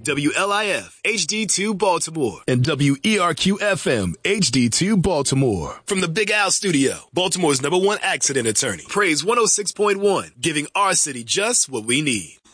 WLIF HD2 Baltimore. And WERQ-FM HD2 Baltimore. From the Big Al Studio, Baltimore's #1 accident attorney. Praise 106.1, giving our city just what we need.